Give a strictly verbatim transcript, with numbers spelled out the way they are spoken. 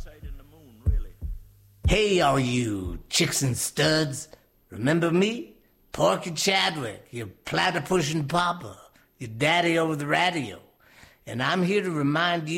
Hey, all you chicks and studs. Remember me? Porky Chadwick, your platypus-pushing papa, your daddy over the radio. And I'm here to remind you